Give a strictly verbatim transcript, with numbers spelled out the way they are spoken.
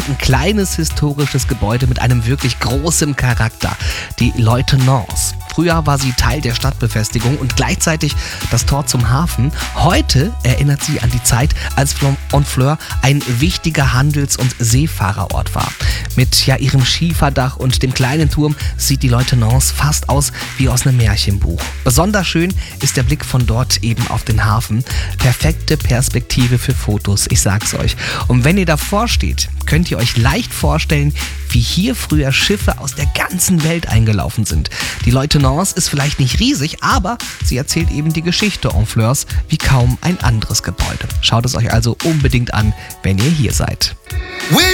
Ein kleines historisches Gebäude mit einem wirklich großen Charakter, die Leutenance. Früher war sie Teil der Stadtbefestigung und gleichzeitig das Tor zum Hafen. Heute erinnert sie an die Zeit, als Honfleur ein wichtiger Handels- und Seefahrerort war. Mit ja ihrem Schieferdach und dem kleinen Turm sieht die Leutenance fast aus wie aus einem Märchenbuch. Besonders schön ist der Blick von dort eben auf den Hafen. Perfekte Perspektive für Fotos, ich sag's euch. Und wenn ihr davor steht, könnt ihr euch leicht vorstellen, wie hier früher Schiffe aus der ganzen Welt eingelaufen sind. Die Leutenance ist vielleicht nicht riesig, aber sie erzählt eben die Geschichte Honfleurs wie kaum ein anderes Gebäude. Schaut es euch also unbedingt an, wenn ihr hier seid.